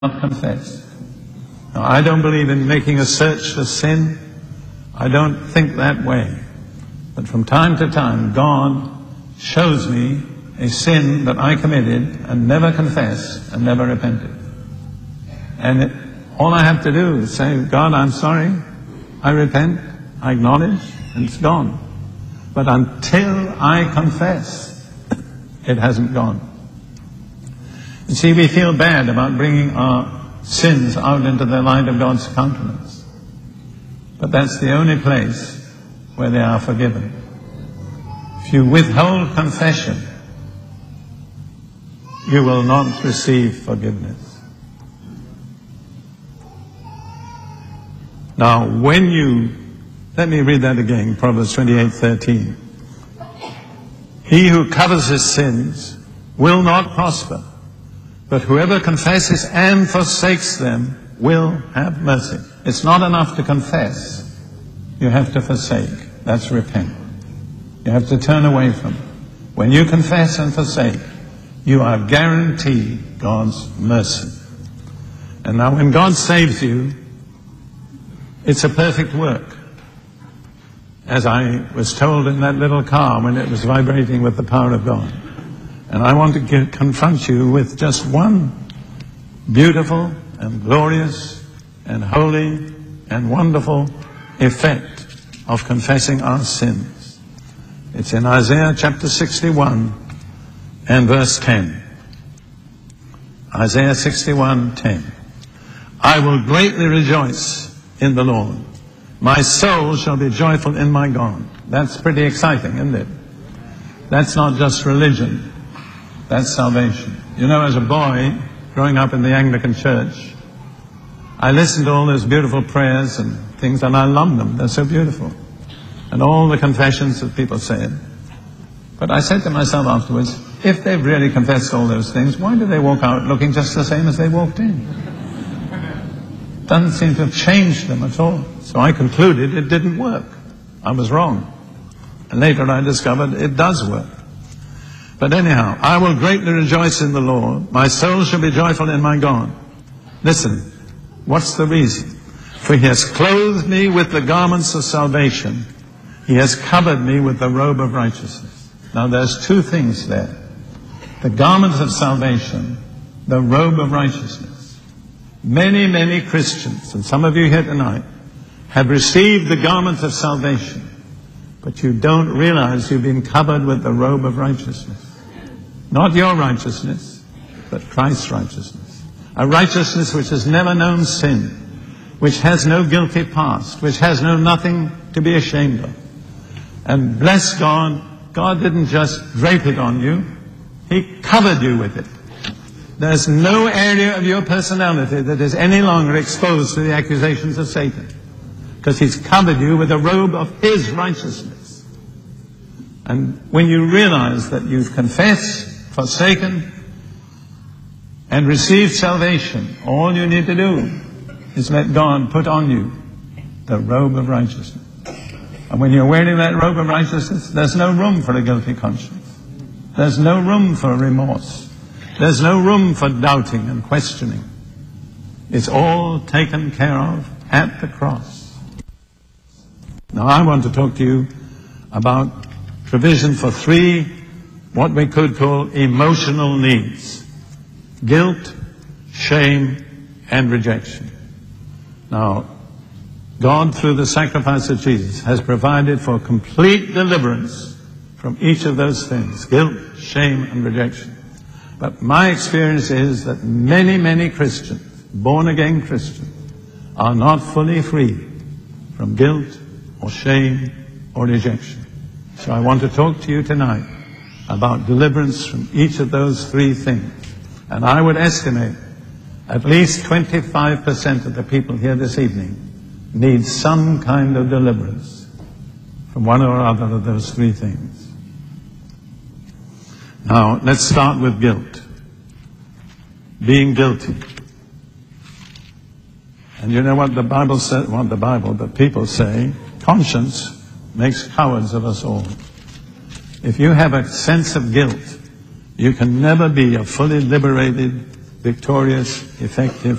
not confess. Now, I don't believe in making a search for sin. I don't think that way. But from time to time, God shows me a sin that I committed and never confessed and never repented. And all I have to do is say, God, I'm sorry. I repent. I acknowledge. And it's gone. But until I confess, it hasn't gone. You see, we feel bad about bringing our sins out into the light of God's countenance. But that's the only place where they are forgiven. If you withhold confession, you will not receive forgiveness. Now, let me read that again, Proverbs 28:13. He who covers his sins will not prosper, but whoever confesses and forsakes them will have mercy. It's not enough to confess. You have to forsake. That's repent. You have to turn away from it. When you confess and forsake, you are guaranteed God's mercy. And now when God saves you, it's a perfect work. As I was told in that little car when it was vibrating with the power of God. And I want to confront you with just one beautiful and glorious and holy and wonderful effect of confessing our sins. It's in Isaiah chapter 61 and verse 10. Isaiah 61:10. I will greatly rejoice in the Lord. My soul shall be joyful in my God. That's pretty exciting, isn't it? That's not just religion. That's salvation. You know, as a boy, growing up in the Anglican Church, I listened to all those beautiful prayers and things, and I loved them. They're so beautiful. And all the confessions that people said. But I said to myself afterwards, if they've really confessed all those things, why do they walk out looking just the same as they walked in? Doesn't seem to have changed them at all. So I concluded it didn't work. I was wrong. And later I discovered it does work. But anyhow, I will greatly rejoice in the Lord. My soul shall be joyful in my God. Listen, what's the reason? For he has clothed me with the garments of salvation. He has covered me with the robe of righteousness. Now there's two things there. The garments of salvation, the robe of righteousness. Many, many Christians, and some of you here tonight, have received the garment of salvation. But you don't realize you've been covered with the robe of righteousness. Not your righteousness, but Christ's righteousness. A righteousness which has never known sin, which has no guilty past, which has nothing to be ashamed of. And bless God, God didn't just drape it on you, He covered you with it. There's no area of your personality that is any longer exposed to the accusations of Satan, because He's covered you with a robe of His righteousness. And when you realize that you've confessed, forsaken, and received salvation, all you need to do is let God put on you the robe of righteousness. And when you're wearing that robe of righteousness, there's no room for a guilty conscience. There's no room for remorse. There's no room for doubting and questioning. It's all taken care of at the cross. Now I want to talk to you about provision for three, what we could call emotional needs. Guilt, shame, and rejection. Now, God, through the sacrifice of Jesus, has provided for complete deliverance from each of those things. Guilt, shame, and rejection. But my experience is that many, many Christians, born-again Christians, are not fully free from guilt or shame or rejection. So I want to talk to you tonight about deliverance from each of those three things. And I would estimate at least 25% of the people here this evening need some kind of deliverance from one or other of those three things. Now, let's start with guilt. Being guilty. And you know what the Bible says, but people say, conscience makes cowards of us all. If you have a sense of guilt, you can never be a fully liberated victorious, effective